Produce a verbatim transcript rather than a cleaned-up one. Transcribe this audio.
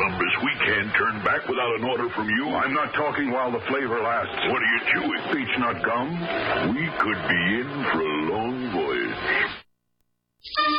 Columbus. We can't turn back without an order from you. I'm not talking while the flavor lasts. What are you chewing? Beech nut gum. We could be in for a long voyage.